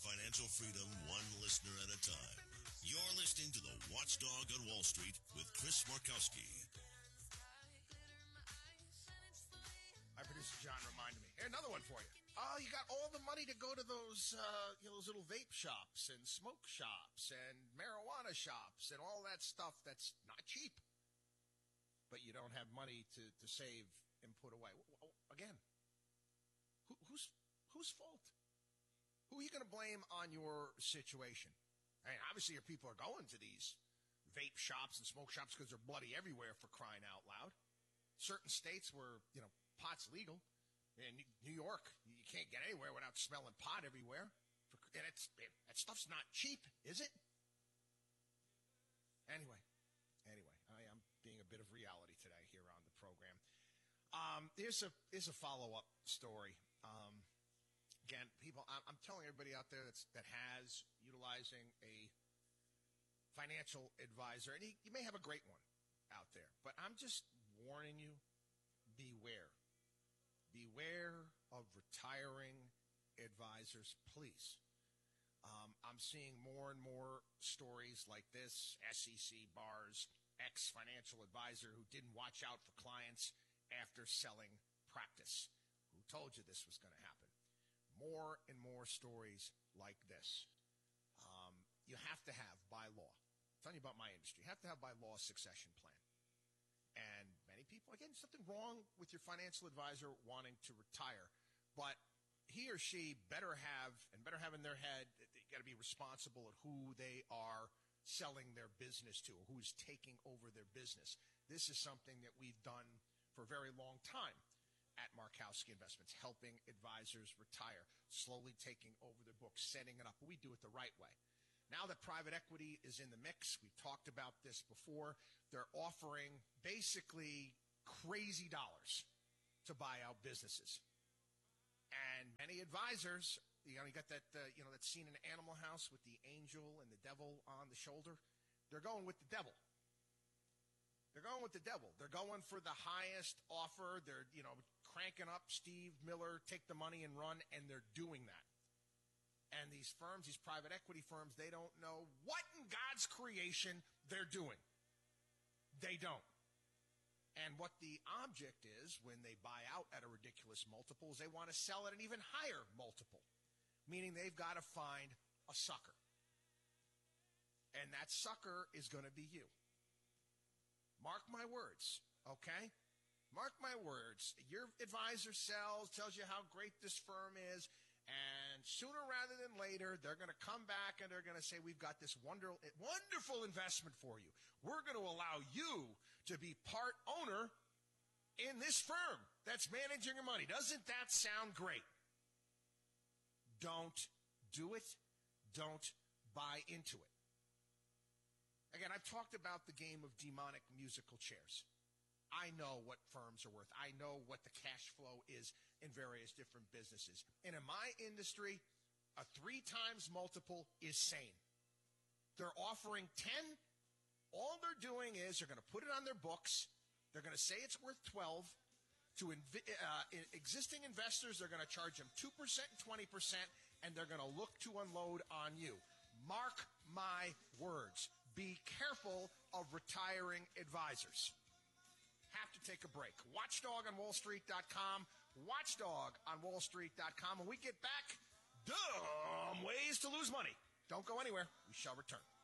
financial freedom one listener at a time. You're listening to The Watchdog on Wall Street with Chris Markowski. My producer John reminded me. Here, another one for you. Oh, you got all the money to go to those, those little vape shops and smoke shops and marijuana shops and all that stuff that's not cheap. But you don't have money to save and put away. Again, whose fault? Who are you going to blame on your situation? I mean, obviously your people are going to these vape shops and smoke shops because they're bloody everywhere, for crying out loud. Certain states where, pot's legal. In New York, you can't get anywhere without smelling pot everywhere. And that stuff's not cheap, is it? Anyway, I am being a bit of reality today here on the program. Here's a follow-up story. Again, people, I'm telling everybody out there that has utilizing a financial advisor, and you may have a great one out there, but I'm just warning you, beware. Beware of retiring advisors, please. I'm seeing more and more stories like this. SEC bars, ex-financial advisor who didn't watch out for clients after selling practice. Who told you this was going to happen? More and more stories like this. You have to have, by law, I'm telling you about my industry, you have to have by law a succession plan. And many people, again, there's nothing wrong with your financial advisor wanting to retire, but he or she better have in their head that they got to be responsible at who they are selling their business to or who's taking over their business. This is something that we've done for a very long time at Markowski Investments, helping advisors retire, slowly taking over their books, setting it up. We do it the right way. Now that private equity is in the mix, we've talked about this before, they're offering basically crazy dollars to buy out businesses. And many advisors, you got that, that scene in Animal House with the angel and the devil on the shoulder. They're going with the devil. They're going with the devil. They're going for the highest offer. They're, cranking up Steve Miller, take the money and run, and they're doing that. And these firms, these private equity firms, they don't know what in God's creation they're doing. They don't. And what the object is when they buy out at a ridiculous multiple is they want to sell at an even higher multiple, meaning they've got to find a sucker. And that sucker is going to be you. Mark my words, okay? Mark my words. Your advisor tells you how great this firm is, and sooner rather than later, they're going to come back and they're going to say, we've got this wonderful investment for you. We're going to allow you to be part owner in this firm that's managing your money. Doesn't that sound great? Don't do it. Don't buy into it. Again, I've talked about the game of demonic musical chairs. I know what firms are worth. I know what the cash flow is in various different businesses. And in my industry, a 3x multiple is sane. They're offering 10. All they're doing is they're going to put it on their books. They're going to say it's worth 12. To existing investors, they're going to charge them 2% and 20%, and they're going to look to unload on you. Mark my words. Be careful of retiring advisors. Have to take a break. WatchdogOnWallStreet.com. WatchdogOnWallStreet.com. When we get back, dumb ways to lose money. Don't go anywhere. We shall return.